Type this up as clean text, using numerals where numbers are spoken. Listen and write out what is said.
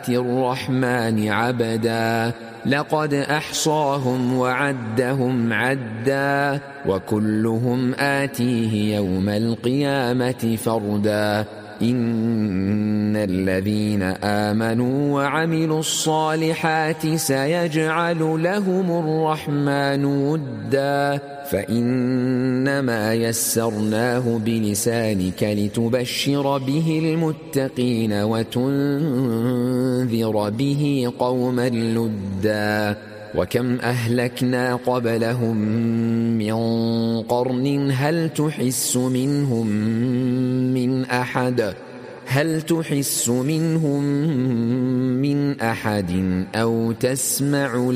آتِ الرحمن عبدا لقد أحصاهم وعدهم عدا وكلهم آتيه يوم القيامة فردا إن الذين آمنوا وعملوا الصالحات سيجعل لهم الرحمن ودا فإنما يسرناه بلسانك لتبشر به المتقين وتنذر به قوما لدا وكم أهلكنا قبلهم من قرن هل تحس منهم من أحد أو تسمع